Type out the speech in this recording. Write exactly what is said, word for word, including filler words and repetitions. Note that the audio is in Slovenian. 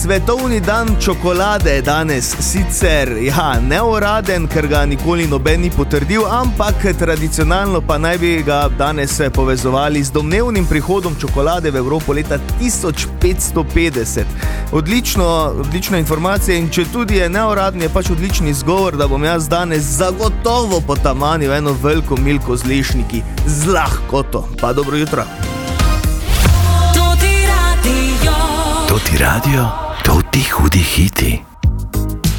svetovni dan čokolade je danes, sicer ja, neuraden, ker ga nikoli noben ni potrdil, ampak tradicionalno pa naj bi ga danes povezovali z domnevnim prihodom čokolade v Evropo leta tisoč petsto petdeset. Odlično, odlična informacija in če tudi je neuradni, je pač odlični izgovor, da bom jaz danes zagotovo potamanil eno veliko milko z lešniki, z lahkoto. Pa dobro jutro. To ti radio, to ti hudi hiti.